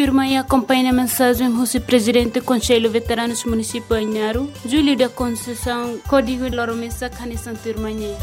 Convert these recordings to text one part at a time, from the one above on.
firma e acompanha a mensagem do presidente do Conselho Veteranos Municipal Ainaro, Júlio da Conceição, Código de Loromesa, Canissan Turmanhê.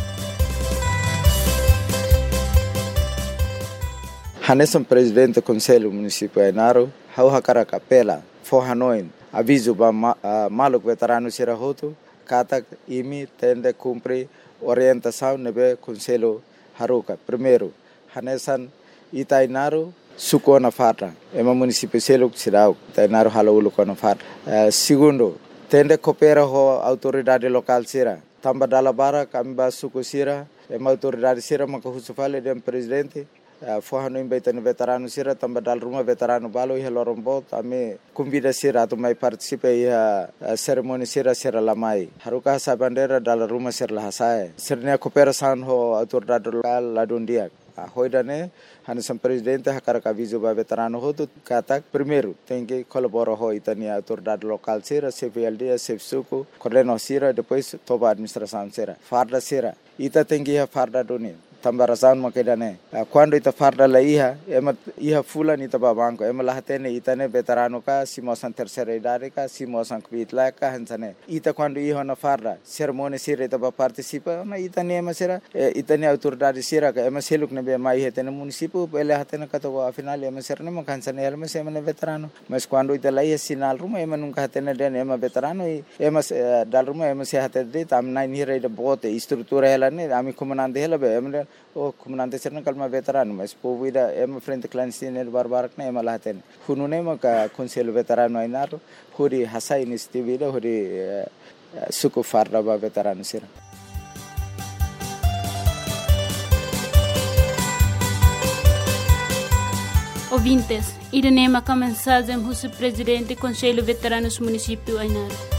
Hanesan presidente do Conselho Municipal Ainaro, hau hakara kapela, forhanoin, aviso ba maluk veterano sirahoto, kata imi tende cumpre orientação nebe Conselho Haruka. Primeiro, Hanesan Itainaro suko na fatra, ema município seluk sirau, Itainaro halaulu ko na fatra. Segundo, tende coopera ho autoridade local sira, tamba dalabara kamba suko sira, ema autoridade sira makahusufale dem presidente. Forra no embaitano veterano sira tamba dal rumah veterano balo ia lorombo ame convida sira tu mai participa ia cerimônia sira lamai haruka sa bandera dal rumah sira lahasai sirnya cooperação ho autoridade local ladundia hoidane Hanesan presidente hakara aviso ba veterano ho tu kata primeiro tem que colaborar ho itania autoridade local sira CVLD CFSUCO coordeno sira depois toba administração sira farda sira ita tem que farda doni tambarasan makedane quando ita farda la iha fulan ita babanko ema lahatene itane veterano ka simosan terceira idade ka simosan kvitla ka hansane ita quando iha na farda cerimônia sira ita ba participa na itane ema sira itane autoridade sira ka ema seluk ne be mai hetene município ele hatene ka to afinal ema sira ne makansane ema sema ne veterano mas quando ita la sinal ruma ema nunca hatene den ema veterano ema dal ruma ema se hatede tam nai ni re de bote estrutura ela ne ami comandante ela be ema o comandante serna kalma veterano mas povida ema frente clandestine barbarak na ema lahaten hunune maka Conselho Veterano Ainaro huri hasai nistivida huri suku farda ba veterano sira. Ouvintes, irene maka mensagem do presidente do Conselho Veteranos Municipal Ainaro.